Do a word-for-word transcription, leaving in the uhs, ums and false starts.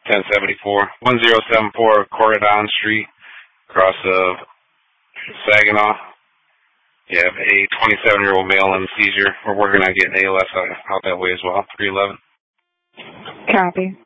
ten seventy-four. one zero seven four Corridon Street, across of Saginaw. You have a twenty-seven-year-old male in seizure. We're working on getting A L S out, out that way as well, three eleven. Copy.